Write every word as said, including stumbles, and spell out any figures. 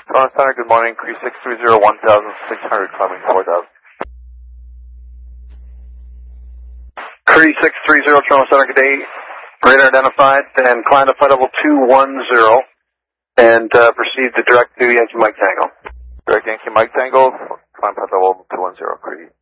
Toronto Center, good morning. Cree six three zero, one thousand six hundred, climbing four thousand. Cree six three zero, Toronto Center, good day. Radar identified, and climb to flight level two one zero, and uh, proceed to direct to Yankee Mike Tango. Direct Yankee Mike Tango, climb flight level two one zero, Cree.